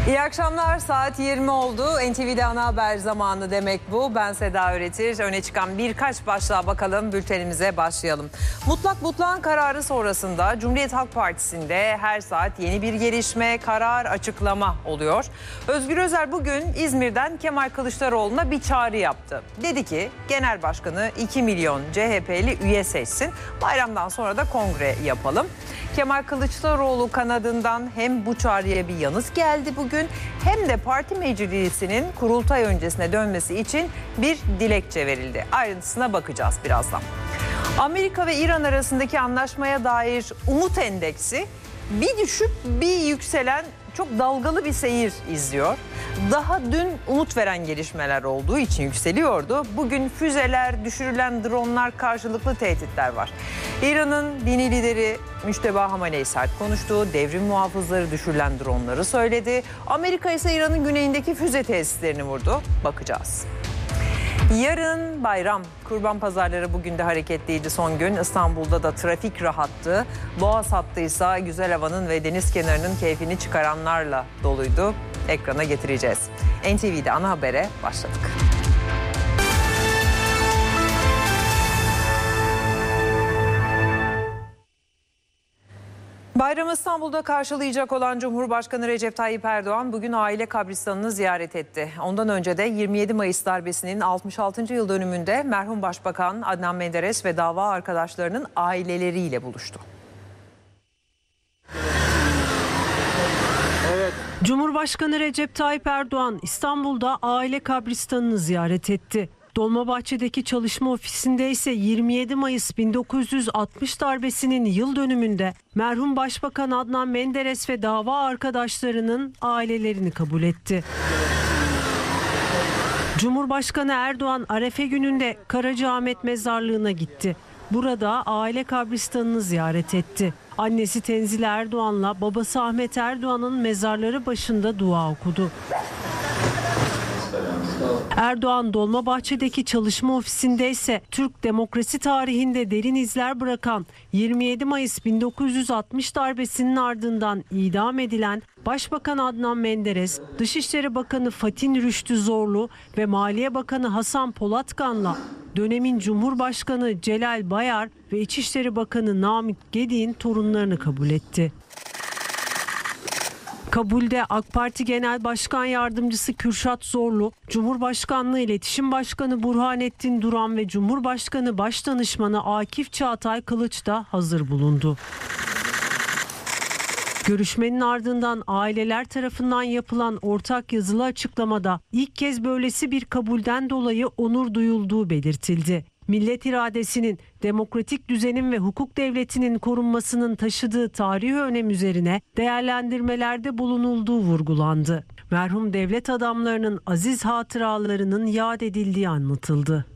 İyi akşamlar, saat 20 oldu. NTV'de ana haber zamanı demek bu. Ben Seda Öğretir. Öne çıkan birkaç başlığa bakalım, bültenimize başlayalım. Mutlağın kararı sonrasında Cumhuriyet Halk Partisi'nde her saat yeni bir gelişme, karar, açıklama oluyor. Özgür Özel bugün İzmir'den Kemal Kılıçdaroğlu'na bir çağrı yaptı. Dedi ki Genel Başkanı 2 milyon CHP'li üye seçsin. Bayramdan sonra da kongre yapalım. Kemal Kılıçdaroğlu kanadından hem bu çağrıya bir yanıt geldi bugün hem de parti meclisinin kurultay öncesine dönmesi için bir dilekçe verildi. Ayrıntısına bakacağız birazdan. Amerika ve İran arasındaki anlaşmaya dair umut endeksi bir düşüp bir yükselen çok dalgalı bir seyir izliyor. Daha dün umut veren gelişmeler olduğu için yükseliyordu. Bugün füzeler, düşürülen dronlar, karşılıklı tehditler var. İran'ın dini lideri Müşteba Hamaney sert konuştu. Devrim muhafızları düşürülen dronları söyledi. Amerika ise İran'ın güneyindeki füze tesislerini vurdu. Bakacağız. Yarın bayram. Kurban pazarları bugün de hareketliydi son gün. İstanbul'da da trafik rahattı. Boğaz hattı ise güzel havanın ve deniz kenarının keyfini çıkaranlarla doluydu. Ekrana getireceğiz. NTV'de ana habere başladık. Bayramı İstanbul'da karşılayacak olan Cumhurbaşkanı Recep Tayyip Erdoğan bugün aile kabristanını ziyaret etti. Ondan önce de 27 Mayıs darbesinin 66. yıl dönümünde merhum Başbakan Adnan Menderes ve dava arkadaşlarının aileleriyle buluştu. Cumhurbaşkanı Recep Tayyip Erdoğan İstanbul'da aile kabristanını ziyaret etti. Dolmabahçe'deki çalışma ofisinde ise 27 Mayıs 1960 darbesinin yıl dönümünde merhum Başbakan Adnan Menderes ve dava arkadaşlarının ailelerini kabul etti. Cumhurbaşkanı Erdoğan Arefe gününde Karacaahmet Mezarlığı'na gitti. Burada aile kabristanını ziyaret etti. Annesi Tenzile Erdoğan'la babası Ahmet Erdoğan'ın mezarları başında dua okudu. Erdoğan Dolmabahçe'deki çalışma ofisinde ise Türk demokrasi tarihinde derin izler bırakan 27 Mayıs 1960 darbesinin ardından idam edilen Başbakan Adnan Menderes, Dışişleri Bakanı Fatin Rüştü Zorlu ve Maliye Bakanı Hasan Polatkan'la dönemin Cumhurbaşkanı Celal Bayar ve İçişleri Bakanı Namık Gedik'in torunlarını kabul etti. Kabulde AK Parti Genel Başkan Yardımcısı Kürşat Zorlu, Cumhurbaşkanlığı İletişim Başkanı Burhanettin Duran ve Cumhurbaşkanı Başdanışmanı Akif Çağatay Kılıç da hazır bulundu. Görüşmenin ardından aileler tarafından yapılan ortak yazılı açıklamada ilk kez böylesi bir kabulden dolayı onur duyulduğu belirtildi. Millet iradesinin, demokratik düzenin ve hukuk devletinin korunmasının taşıdığı tarihi önem üzerine değerlendirmelerde bulunulduğu vurgulandı. Merhum devlet adamlarının aziz hatıralarının yad edildiği anlatıldı.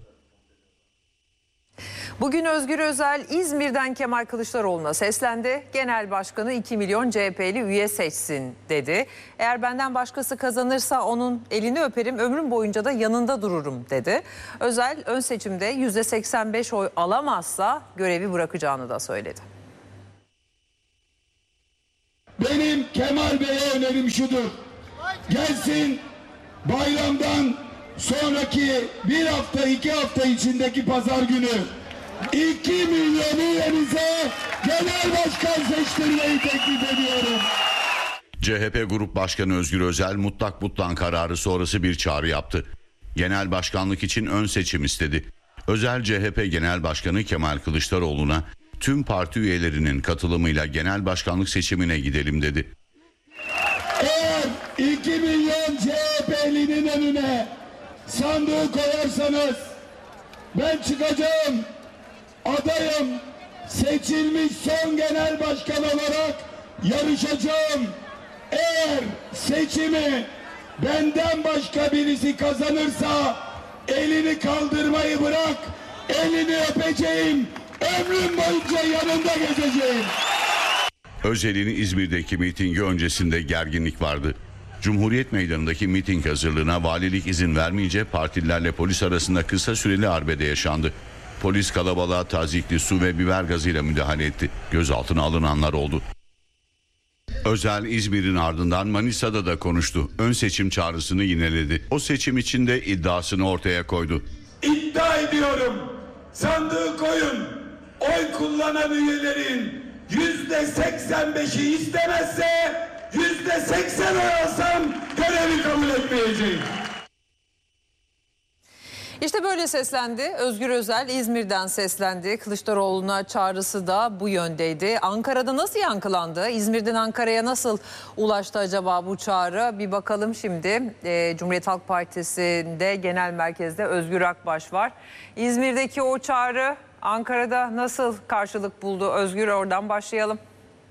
Bugün Özgür Özel İzmir'den Kemal Kılıçdaroğlu'na seslendi. Genel Başkanı 2 milyon CHP'li üye seçsin dedi. Eğer benden başkası kazanırsa onun elini öperim, ömrüm boyunca da yanında dururum dedi. Özel ön seçimde %85 oy alamazsa görevi bırakacağını da söyledi. Benim Kemal Bey'e önerim şudur. Gelsin bayramdan sonraki bir hafta 2 hafta içindeki pazar günü 2 milyon üyenize genel başkan seçtirmeyi teklif ediyorum. CHP Grup Başkanı Özgür Özel mutlağın kararı sonrası bir çağrı yaptı. Genel başkanlık için ön seçim istedi. Özel CHP Genel Başkanı Kemal Kılıçdaroğlu'na tüm parti üyelerinin katılımıyla genel başkanlık seçimine gidelim dedi. Eğer 2 milyon CHP'linin önüne sandığı koyarsanız ben çıkacağım, adayım, seçilmiş son genel başkan olarak yarışacağım. Eğer seçimi benden başka birisi kazanırsa elini kaldırmayı bırak, elini öpeceğim, ömrüm boyunca yanında gezeceğim. Özel'in İzmir'deki mitingi öncesinde gerginlik vardı. Cumhuriyet Meydanı'ndaki miting hazırlığına valilik izin vermeyince partililerle polis arasında kısa süreli arbede yaşandı. Polis kalabalığa tazyikli su ve biber gazıyla müdahale etti. Gözaltına alınanlar oldu. Özel İzmir'in ardından Manisa'da da konuştu. Ön seçim çağrısını yineledi. O seçim için de iddiasını ortaya koydu. İddia ediyorum, sandığı koyun, oy kullanan üyelerin %85'i istemezse %80 oy alsam görevi kabul etmeyeceğim. İşte böyle seslendi. Özgür Özel İzmir'den seslendi. Kılıçdaroğlu'na çağrısı da bu yöndeydi. Ankara'da nasıl yankılandı? İzmir'den Ankara'ya nasıl ulaştı acaba bu çağrı? Bir bakalım şimdi. Cumhuriyet Halk Partisi'nde genel merkezde Özgür Akbaş var. İzmir'deki o çağrı Ankara'da nasıl karşılık buldu? Özgür, oradan başlayalım.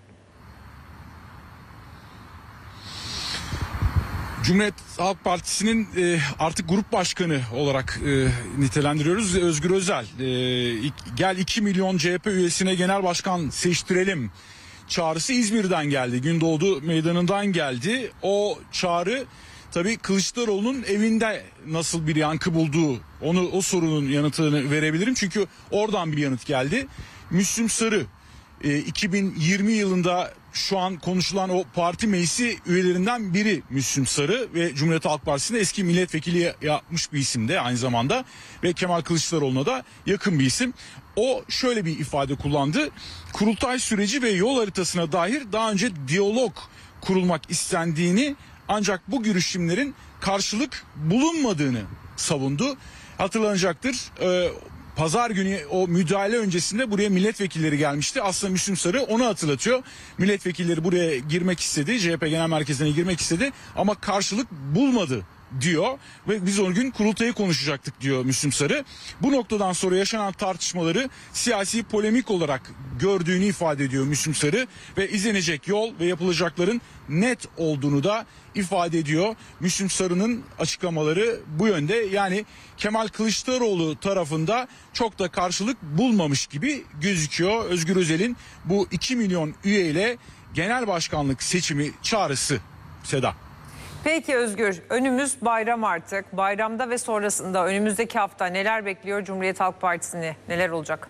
Cumhuriyet Halk Partisi'nin artık grup başkanı olarak nitelendiriyoruz. Özgür Özel, gel 2 milyon CHP üyesine genel başkan seçtirelim çağrısı İzmir'den geldi. Gündoğdu Meydanı'ndan geldi. O çağrı tabii Kılıçdaroğlu'nun evinde nasıl bir yankı bulduğu, o sorunun yanıtını verebilirim. Çünkü oradan bir yanıt geldi. Müslüm Sarı, 2020 yılında şu an konuşulan o parti meclisi üyelerinden biri Müslüm Sarı ve Cumhuriyet Halk Partisi'nde eski milletvekili yapmış bir isim de aynı zamanda ve Kemal Kılıçdaroğlu'na da yakın bir isim. O şöyle bir ifade kullandı. Kurultay süreci ve yol haritasına dair daha önce diyalog kurulmak istendiğini, ancak bu girişimlerin karşılık bulunmadığını savundu. Hatırlanacaktır. Pazar günü o müdahale öncesinde buraya milletvekilleri gelmişti. Aslında Müslüm Sarı onu hatırlatıyor. Milletvekilleri buraya girmek istedi. CHP Genel Merkezi'ne girmek istedi ama karşılık bulmadı diyor. Ve biz o gün kurultayı konuşacaktık diyor Müslüm Sarı. Bu noktadan sonra yaşanan tartışmaları siyasi polemik olarak gördüğünü ifade ediyor Müslüm Sarı. Ve izlenecek yol ve yapılacakların net olduğunu da ifade ediyor. Müslüm Sarı'nın açıklamaları bu yönde. Yani Kemal Kılıçdaroğlu tarafında çok da karşılık bulmamış gibi gözüküyor. Özgür Özel'in bu 2 milyon üyeyle genel başkanlık seçimi çağrısı. Seda. Peki Özgür, önümüz bayram artık. Bayramda ve sonrasında önümüzdeki hafta neler bekliyor Cumhuriyet Halk Partisi'ni? Neler olacak?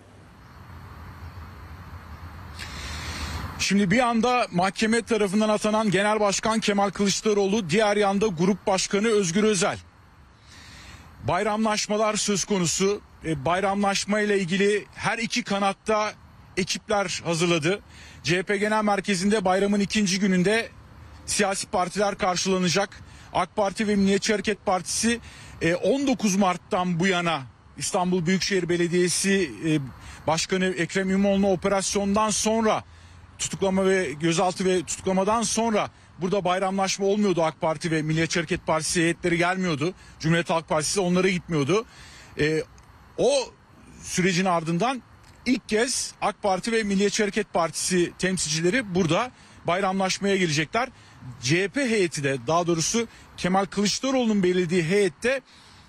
Şimdi bir yanda mahkeme tarafından atanan Genel Başkan Kemal Kılıçdaroğlu, diğer yanda Grup Başkanı Özgür Özel. Bayramlaşmalar söz konusu. Bayramlaşma ile ilgili her iki kanatta ekipler hazırladı. CHP Genel Merkezi'nde bayramın ikinci gününde siyasi partiler karşılanacak. AK Parti ve Milliyetçi Hareket Partisi 19 Mart'tan bu yana İstanbul Büyükşehir Belediyesi Başkanı Ekrem İmamoğlu'na operasyondan sonra tutuklama ve gözaltı ve tutuklamadan sonra burada bayramlaşma olmuyordu. AK Parti ve Milliyetçi Hareket Partisi heyetleri gelmiyordu. Cumhuriyet Halk Partisi onlara gitmiyordu. O sürecin ardından ilk kez AK Parti ve Milliyetçi Hareket Partisi temsilcileri burada bayramlaşmaya gelecekler. CHP heyeti de, daha doğrusu Kemal Kılıçdaroğlu'nun belirlediği heyette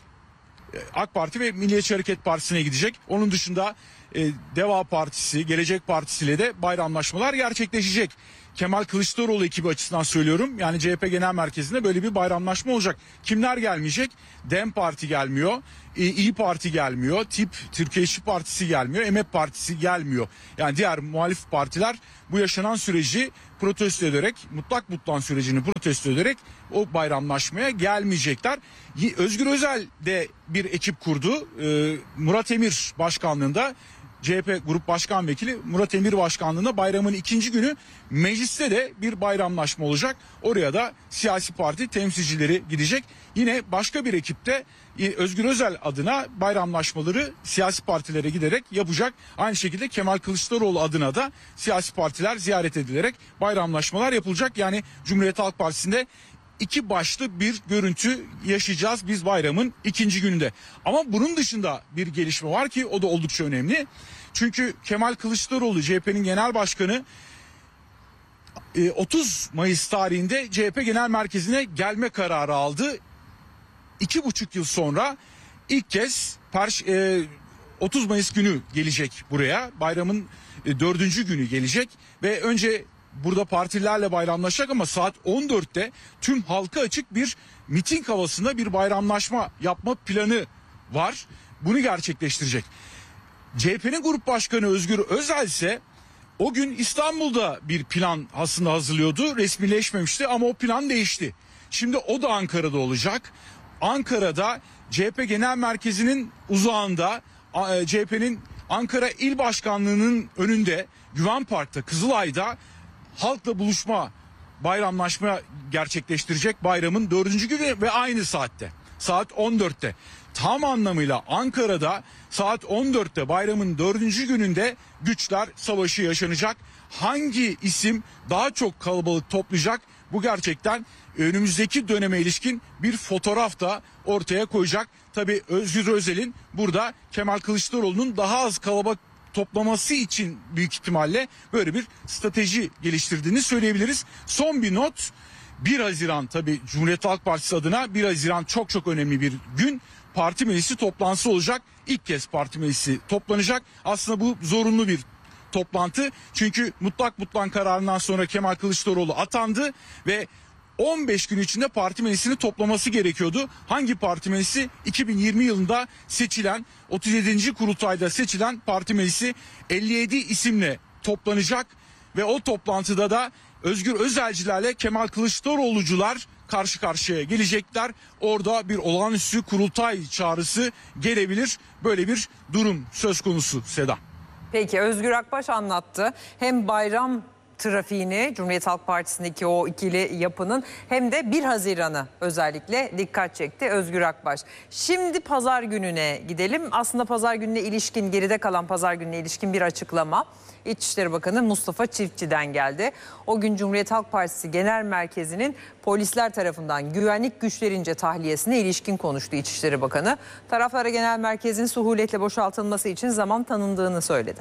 AK Parti ve Milliyetçi Hareket Partisi'ne gidecek. Onun dışında Deva Partisi, Gelecek Partisi ile de bayramlaşmalar gerçekleşecek. Kemal Kılıçdaroğlu ekibi açısından söylüyorum. Yani CHP Genel Merkezi'nde böyle bir bayramlaşma olacak. Kimler gelmeyecek? DEM Parti gelmiyor. İYİ Parti gelmiyor. TİP, Türkiye İşçi Partisi gelmiyor. EMEP Partisi gelmiyor. Yani diğer muhalif partiler bu yaşanan süreci protesto ederek, mutlak butlan sürecini protesto ederek o bayramlaşmaya gelmeyecekler. Özgür Özel de bir ekip kurdu. Murat Emir başkanlığında, CHP Grup Başkan Vekili Murat Emir başkanlığında bayramın ikinci günü mecliste de bir bayramlaşma olacak. Oraya da siyasi parti temsilcileri gidecek. Yine başka bir ekip de Özgür Özel adına bayramlaşmaları siyasi partilere giderek yapacak. Aynı şekilde Kemal Kılıçdaroğlu adına da siyasi partiler ziyaret edilerek bayramlaşmalar yapılacak. Yani Cumhuriyet Halk Partisi'nde iki başlı bir görüntü yaşayacağız biz bayramın ikinci gününde. Ama bunun dışında bir gelişme var ki o da oldukça önemli. Çünkü Kemal Kılıçdaroğlu, CHP'nin genel başkanı, 30 Mayıs tarihinde CHP Genel Merkezi'ne gelme kararı aldı. 2,5 yıl sonra ilk kez 30 Mayıs günü gelecek buraya. Bayramın 4. günü gelecek ve önce burada partilerle bayramlaşacak ama saat 14'te tüm halka açık bir miting havasında bir bayramlaşma yapma planı var. Bunu gerçekleştirecek. CHP'nin Grup Başkanı Özgür Özel ise O gün İstanbul'da bir plan aslında hazırlıyordu. Resmileşmemişti ama o plan değişti. Şimdi o da Ankara'da olacak. Ankara'da CHP Genel Merkezi'nin uzağında, CHP'nin Ankara İl Başkanlığı'nın önünde, Güven Park'ta, Kızılay'da halkla buluşma, bayramlaşma gerçekleştirecek bayramın 4. günü ve aynı saatte. Saat 14'te. Tam anlamıyla Ankara'da saat 14'te bayramın 4. gününde güçler savaşı yaşanacak. Hangi isim daha çok kalabalık toplayacak? Bu gerçekten önümüzdeki döneme ilişkin bir fotoğraf da ortaya koyacak. Tabii Özgür Özel'in burada Kemal Kılıçdaroğlu'nun daha az kalabalık toplaması için büyük ihtimalle böyle bir strateji geliştirdiğini söyleyebiliriz. Son bir not, 1 Haziran tabii Cumhuriyet Halk Partisi adına 1 Haziran çok önemli bir gün. Parti meclisi toplantısı olacak. İlk kez parti meclisi toplanacak. Aslında bu zorunlu bir toplantı. Çünkü mutlak kararından sonra Kemal Kılıçdaroğlu atandı ve 15 gün içinde parti meclisini toplaması gerekiyordu. Hangi parti meclisi? 2020 yılında seçilen, 37. kurultayda seçilen parti meclisi 57 isimle toplanacak ve o toplantıda da Özgür Özelcilerle Kemal Kılıçdaroğlucular karşı karşıya gelecekler. Orada bir olağanüstü kurultay çağrısı gelebilir. Böyle bir durum söz konusu Seda. Peki Özgür Akbaş anlattı. Hem bayram trafiğini, Cumhuriyet Halk Partisi'ndeki o ikili yapının, hem de 1 Haziran'ı özellikle dikkat çekti Özgür Akbaş. Şimdi pazar gününe gidelim. Aslında pazar gününe ilişkin, geride kalan pazar gününe ilişkin bir açıklama İçişleri Bakanı Mustafa Çiftçi'den geldi. O gün Cumhuriyet Halk Partisi Genel Merkezi'nin polisler tarafından güvenlik güçlerince tahliyesine ilişkin konuştu İçişleri Bakanı. Taraflara Genel Merkez'in suhuletle boşaltılması için zaman tanındığını söyledi.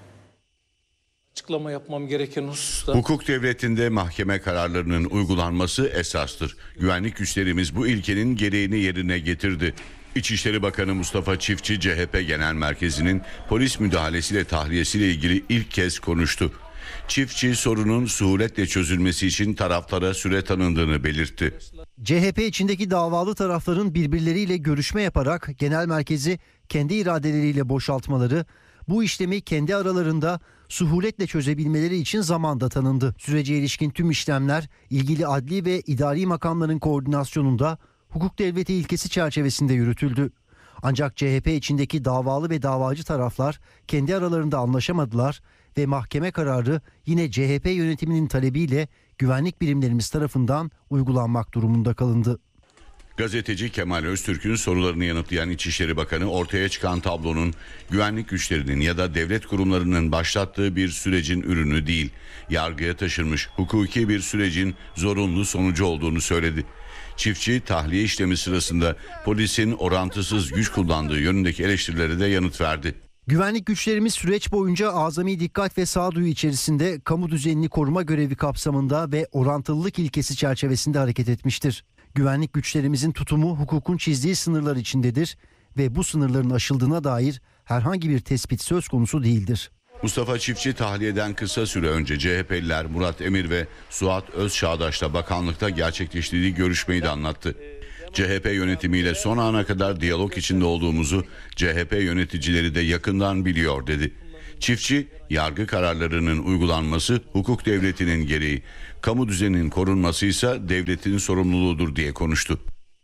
Açıklama yapmam gereken hususta. Hukuk devletinde mahkeme kararlarının uygulanması esastır. Güvenlik güçlerimiz bu ilkenin gereğini yerine getirdi. İçişleri Bakanı Mustafa Çiftçi, CHP Genel Merkezi'nin polis müdahalesiyle tahliyesiyle ilgili ilk kez konuştu. Çiftçi sorunun suhuletle çözülmesi için taraflara süre tanındığını belirtti. CHP içindeki davalı tarafların birbirleriyle görüşme yaparak genel merkezi kendi iradeleriyle boşaltmaları, bu işlemi kendi aralarında suhuletle çözebilmeleri için zaman da tanındı. Sürece ilişkin tüm işlemler ilgili adli ve idari makamların koordinasyonunda hukuk devleti ilkesi çerçevesinde yürütüldü. Ancak CHP içindeki davalı ve davacı taraflar kendi aralarında anlaşamadılar ve mahkeme kararı yine CHP yönetiminin talebiyle güvenlik birimlerimiz tarafından uygulanmak durumunda kalındı. Gazeteci Kemal Öztürk'ün sorularını yanıtlayan İçişleri Bakanı, ortaya çıkan tablonun güvenlik güçlerinin ya da devlet kurumlarının başlattığı bir sürecin ürünü değil, yargıya taşınmış hukuki bir sürecin zorunlu sonucu olduğunu söyledi. Çiftçi, tahliye işlemi sırasında polisin orantısız güç kullandığı yönündeki eleştirilere de yanıt verdi. Güvenlik güçlerimiz süreç boyunca azami dikkat ve sağduyu içerisinde kamu düzenini koruma görevi kapsamında ve orantılılık ilkesi çerçevesinde hareket etmiştir. Güvenlik güçlerimizin tutumu hukukun çizdiği sınırlar içindedir ve bu sınırların aşıldığına dair herhangi bir tespit söz konusu değildir. Mustafa Çiftçi, tahliyeden kısa süre önce CHP'liler Murat Emir ve Suat Özçağdaş'la bakanlıkta gerçekleştirdiği görüşmeyi de anlattı. CHP yönetimiyle son ana kadar diyalog içinde olduğumuzu CHP yöneticileri de yakından biliyor dedi. Çiftçi, yargı kararlarının uygulanması hukuk devletinin gereği, kamu düzeninin korunması ise devletin sorumluluğudur diye konuştu.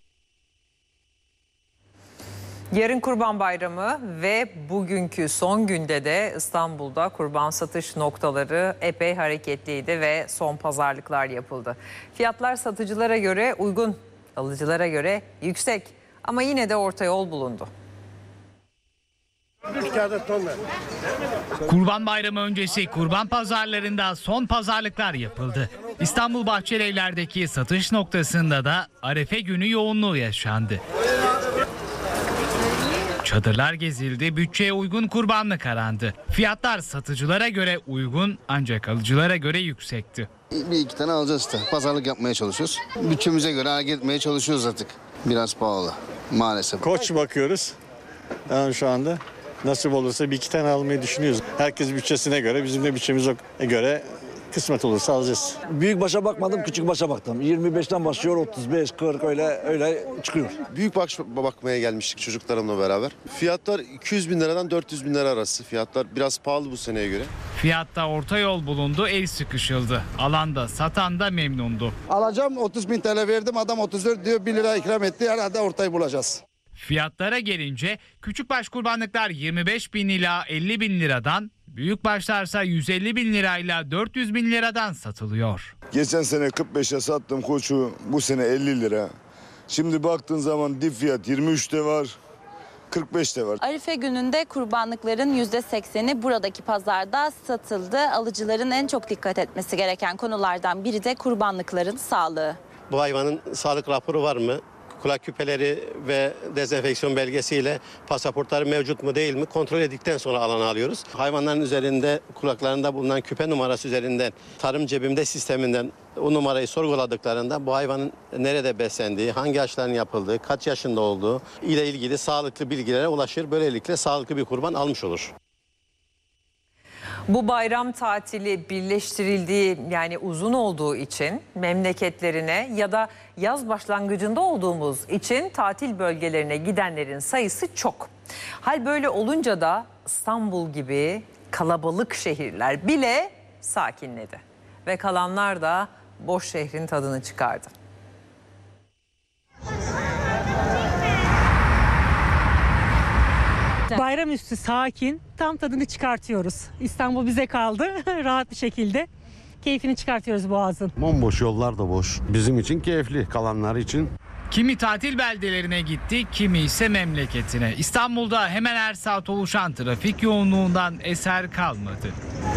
Yarın Kurban Bayramı ve bugünkü son günde de İstanbul'da kurban satış noktaları epey hareketliydi ve son pazarlıklar yapıldı. Fiyatlar satıcılara göre uygun, alıcılara göre yüksek ama yine de orta yol bulundu. Kurban Bayramı öncesi kurban pazarlarında son pazarlıklar yapıldı. İstanbul Bahçelievler'deki satış noktasında da Arefe günü yoğunluğu yaşandı. Çadırlar gezildi, bütçeye uygun kurbanlık arandı. Fiyatlar satıcılara göre uygun ancak alıcılara göre yüksekti. Bir iki tane alacağız işte. Pazarlık yapmaya çalışıyoruz. Bütçemize göre hareket etmeye çalışıyoruz artık. Biraz pahalı maalesef. Koç bakıyoruz. Yani şu anda nasip olursa bir iki tane almayı düşünüyoruz. Herkes bütçesine göre, bizim de bütçemize göre Kısmet olursa alacağız. Büyük başa bakmadım, küçük başa baktım. 25'ten başlıyor, 35, 40 öyle çıkıyor. Büyük bakmaya gelmiştik çocuklarımla beraber. Fiyatlar 200 bin liradan 400 bin lira arası. Fiyatlar biraz pahalı bu seneye göre. Fiyatta orta yol bulundu, el sıkışıldı. Alanda satan da memnundu. Alacağım 30 bin TL verdim, adam 34 diyor, 1 lira ikram etti. Herhalde ortayı bulacağız. Fiyatlara gelince küçükbaş kurbanlıklar 25 bin ila 50 bin liradan, büyükbaşlarsa 150 bin lirayla 400 bin liradan satılıyor. Geçen sene 45'e sattım koçu, bu sene 50 lira. Şimdi baktığın zaman dip fiyat 23'te var, 45'te var. Arife gününde kurbanlıkların %80'i buradaki pazarda satıldı. Alıcıların en çok dikkat etmesi gereken konulardan biri de kurbanlıkların sağlığı. Bu hayvanın sağlık raporu var mı? Kulak küpeleri ve dezenfeksiyon belgesiyle pasaportları mevcut mu değil mi kontrol ettikten sonra alana alıyoruz. Hayvanların üzerinde, kulaklarında bulunan küpe numarası üzerinden tarım cebimde sisteminden o numarayı sorguladıklarında bu hayvanın nerede beslendiği, hangi aşıların yapıldığı, kaç yaşında olduğu ile ilgili sağlıklı bilgilere ulaşır. Böylelikle sağlıklı bir kurban almış olur. Bu bayram tatili birleştirildiği, yani uzun olduğu için memleketlerine ya da yaz başlangıcında olduğumuz için tatil bölgelerine gidenlerin sayısı çok. Hal böyle olunca da İstanbul gibi kalabalık şehirler bile sakinledi ve kalanlar da boş şehrin tadını çıkardı. Bayramüstü sakin, tam tadını çıkartıyoruz. İstanbul bize kaldı, rahat bir şekilde keyfini çıkartıyoruz Boğaz'ın. Bomboş, yollar da boş. Bizim için keyifli, kalanlar için. Kimi tatil beldelerine gitti, kimi ise memleketine. İstanbul'da hemen her saat oluşan trafik yoğunluğundan eser kalmadı.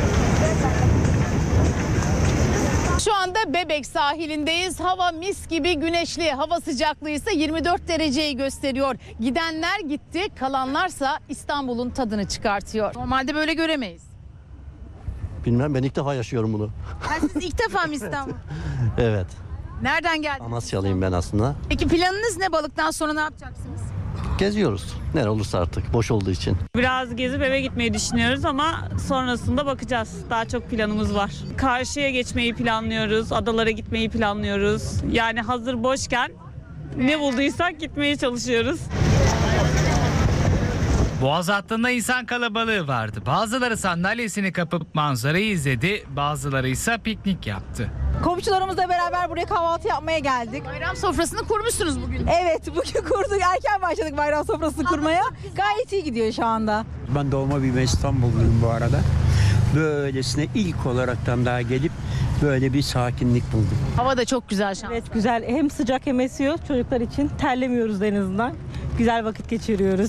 Şu anda Bebek sahilindeyiz. Hava mis gibi güneşli. Hava sıcaklığı ise 24 dereceyi gösteriyor. Gidenler gitti, kalanlarsa İstanbul'un tadını çıkartıyor. Normalde böyle göremeyiz. Bilmem, ben ilk defa yaşıyorum bunu. Yani siz ilk defa mı İstanbul? Evet. Nereden geldiniz? Amasyalıyım ben aslında. Peki planınız ne, balıktan sonra ne yapacaksınız? Geziyoruz. Nere olursa artık, boş olduğu için. Biraz gezip eve gitmeyi düşünüyoruz ama sonrasında bakacağız. Daha çok planımız var. Karşıya geçmeyi planlıyoruz, adalara gitmeyi planlıyoruz. Yani hazır boşken ne bulduysak gitmeye çalışıyoruz. Boğaz hattında insan kalabalığı vardı. Bazıları sandalyesini kapıp manzarayı izledi, bazıları ise piknik yaptı. Komşularımızla beraber buraya kahvaltı yapmaya geldik. Bayram sofrasını kurmuşsunuz bugün. Evet, bugün kurduk. Erken başladık bayram sofrasını kurmaya. Gayet iyi gidiyor şu anda. Ben doğma büyüme İstanbulluyum bu arada. Böylesine ilk olaraktan daha gelip böyle bir sakinlik buldum. Hava da çok güzel şu an. Evet, güzel. Hem sıcak hem esiyor. Çocuklar için terlemiyoruz en azından. Güzel vakit geçiriyoruz.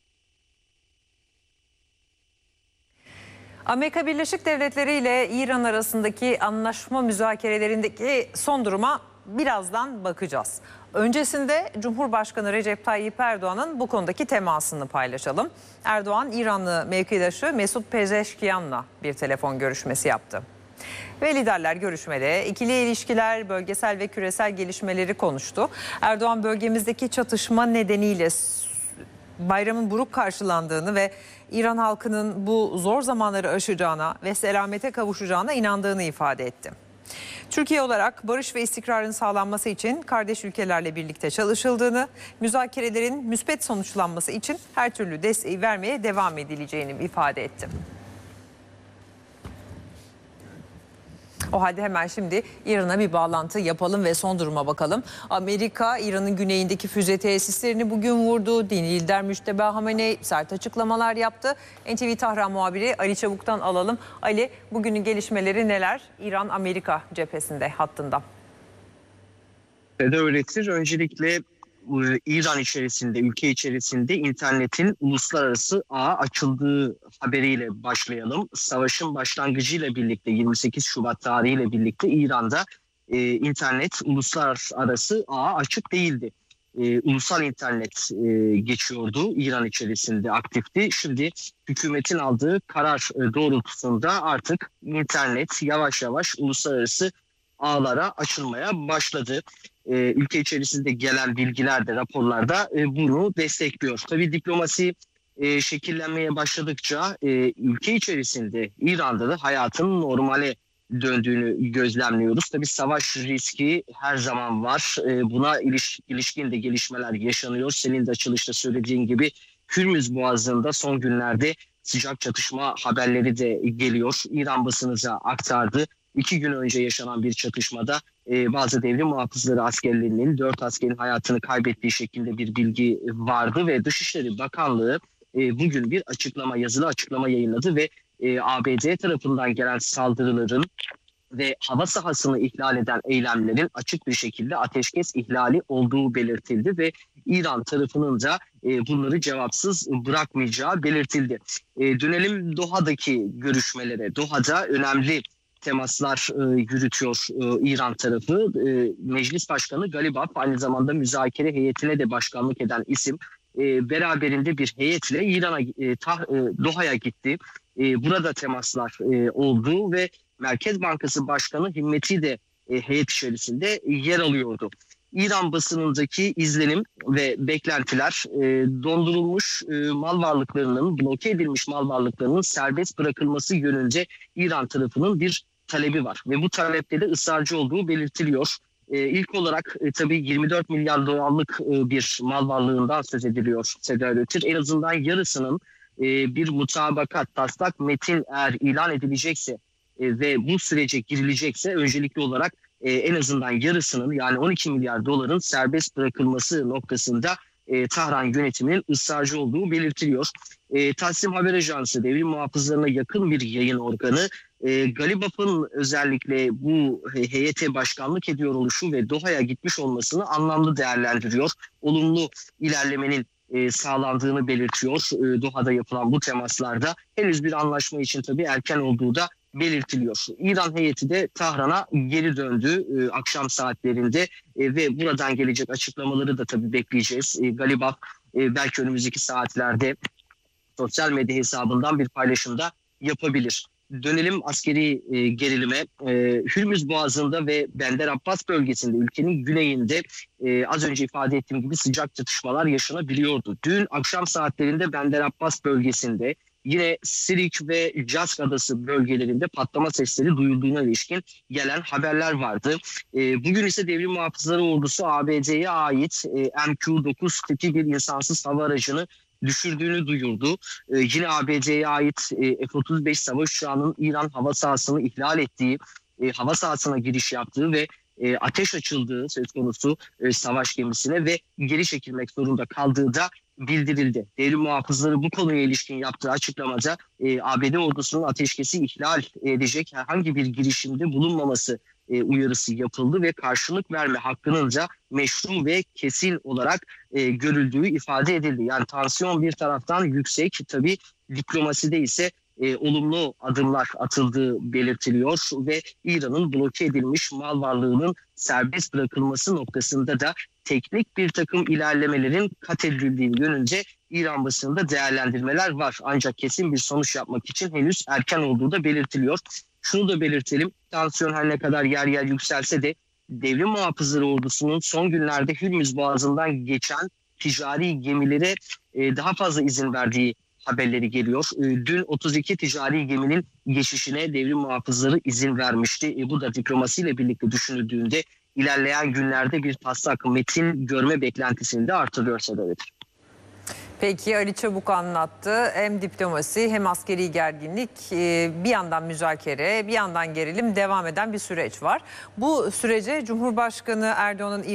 Amerika Birleşik Devletleri ile İran arasındaki anlaşma müzakerelerindeki son duruma birazdan bakacağız. Öncesinde Cumhurbaşkanı Recep Tayyip Erdoğan'ın bu konudaki temasını paylaşalım. Erdoğan, İranlı mevkidaşı Mesut Pezeşkiyan'la bir telefon görüşmesi yaptı. Ve liderler görüşmede ikili ilişkiler, bölgesel ve küresel gelişmeleri konuştu. Erdoğan bölgemizdeki çatışma nedeniyle bayramın buruk karşılandığını ve İran halkının bu zor zamanları aşacağına ve selamete kavuşacağına inandığını ifade etti. Türkiye olarak barış ve istikrarın sağlanması için kardeş ülkelerle birlikte çalışıldığını, müzakerelerin müspet sonuçlanması için her türlü desteği vermeye devam edileceğini ifade etti. O halde hemen şimdi İran'a bir bağlantı yapalım ve son duruma bakalım. Amerika, İran'ın güneyindeki füze tesislerini bugün vurdu. Dini lider Müşteba Hamenei sert açıklamalar yaptı. NTV Tahran muhabiri Ali Çabuk'tan alalım. Ali, bugünün gelişmeleri neler? İran-Amerika cephesinde, hattında. Öğretir. Öncelikle İran içerisinde, ülke içerisinde internetin uluslararası ağa açıldığı haberiyle başlayalım. Savaşın başlangıcıyla birlikte 28 Şubat tarihiyle birlikte İran'da internet uluslararası ağa açık değildi. Ulusal internet geçiyordu, İran içerisinde aktifti. Şimdi hükümetin aldığı karar doğrultusunda artık internet yavaş yavaş uluslararası ağlara açılmaya başladı. Ülke içerisinde gelen bilgiler de, raporlarda bunu destekliyor. Tabii diplomasi şekillenmeye başladıkça ülke içerisinde, İran'da da hayatın normale döndüğünü gözlemliyoruz. Tabii savaş riski her zaman var. Buna ilişkin de gelişmeler yaşanıyor. Senin de açılışta söylediğin gibi Hürmüz Boğazı'nda son günlerde sıcak çatışma haberleri de geliyor. İran basınıza aktardı. 2 gün önce yaşanan bir çatışmada bazı devrim muhafızları askerlerinin 4 askerin hayatını kaybettiği şeklinde bir bilgi vardı ve Dışişleri Bakanlığı bugün bir yazılı açıklama yayınladı ve ABD tarafından gelen saldırıların ve hava sahasını ihlal eden eylemlerin açık bir şekilde ateşkes ihlali olduğu belirtildi ve İran tarafının da bunları cevapsız bırakmayacağı belirtildi. Dönelim Doha'daki görüşmelere. Doha'da önemli temaslar yürütüyor İran tarafı. Meclis Başkanı Galibaf aynı zamanda müzakere heyetine de başkanlık eden isim. Beraberinde bir heyetle Doha'ya gitti. Burada temaslar oldu ve Merkez Bankası Başkanı Himmeti de heyet içerisinde yer alıyordu. İran basınındaki izlenim ve beklentiler dondurulmuş mal varlıklarının, bloke edilmiş mal varlıklarının serbest bırakılması yönünde İran tarafının bir talebi var. Ve bu talepte de ısrarcı olduğu belirtiliyor. İlk olarak tabii 24 milyar dolarlık bir mal varlığından söz ediliyor Seda Öğretir. En azından yarısının bir mutabakat, taslak metin eğer ilan edilecekse ve bu sürece girilecekse öncelikli olarak en azından yarısının yani 12 milyar doların serbest bırakılması noktasında Tahran yönetiminin ısrarcı olduğu belirtiliyor. Tasnim Haber Ajansı devrim muhafızlarına yakın bir yayın organı Galibaf'ın özellikle bu heyete başkanlık ediyor oluşu ve Doha'ya gitmiş olmasını anlamlı değerlendiriyor. Olumlu ilerlemenin sağlandığını belirtiyor Doha'da yapılan bu temaslarda. Henüz bir anlaşma için tabii erken olduğu da belirtiliyor. İran heyeti de Tahran'a geri döndü akşam saatlerinde ve buradan gelecek açıklamaları da tabii bekleyeceğiz. Galibaf belki önümüzdeki saatlerde sosyal medya hesabından bir paylaşımda yapabilir. Dönelim askeri gerilime. Hürmüz Boğazı'nda ve Bender Abbas bölgesinde ülkenin güneyinde az önce ifade ettiğim gibi sıcak çatışmalar yaşanabiliyordu. Dün akşam saatlerinde Bender Abbas bölgesinde yine Sirik ve Cask Adası bölgelerinde patlama sesleri duyulduğuna ilişkin gelen haberler vardı. Bugün ise devrim muhafızları ordusu ABD'ye ait MQ-9 tipi bir insansız hava aracını düşürdüğünü duyurdu. Yine ABD'ye ait F-35 savaş uçağının İran hava sahasını ihlal ettiği, hava sahasına giriş yaptığı ve ateş açıldığı söz konusu savaş gemisine ve geri çekilmek zorunda kaldığı da bildirildi. Devrim muhafızları bu konuya ilişkin yaptığı açıklamada ABD ordusunun ateşkesi ihlal edecek herhangi bir girişimde bulunmaması uyarısı yapıldı ve karşılık verme hakkının da meşru ve kesin olarak görüldüğü ifade edildi. Yani tansiyon bir taraftan yüksek, tabii diplomaside ise olumlu adımlar atıldığı belirtiliyor ve İran'ın bloke edilmiş mal varlığının serbest bırakılması noktasında da teknik bir takım ilerlemelerin kat edildiği yönünde İran basınında değerlendirmeler var. Ancak kesin bir sonuç yapmak için henüz erken olduğu da belirtiliyor. Şunu da belirtelim, tansiyon her ne kadar yer yer yükselse de devrim muhafızları ordusunun son günlerde Hürmüz Boğazı'ndan geçen ticari gemilere daha fazla izin verdiği haberleri geliyor. Dün 32 ticari geminin geçişine devrim muhafızları izin vermişti. Bu da diplomasiyle birlikte düşünüldüğünde ilerleyen günlerde bir taslak metin görme beklentisini de artırıyor Sedat. Peki Ali Çabuk anlattı. Hem diplomasi hem askeri gerginlik, bir yandan müzakere, bir yandan gerilim devam eden bir süreç var. Bu sürece Cumhurbaşkanı Erdoğan'ın